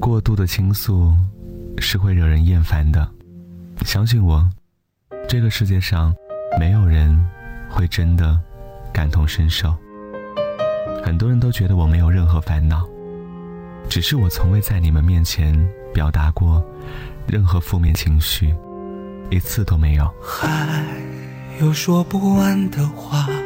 过度的倾诉是会惹人厌烦的。相信我，这个世界上没有人会真的感同身受。很多人都觉得我没有任何烦恼，只是我从未在你们面前表达过任何负面情绪，一次都没有。 还有说不完的话，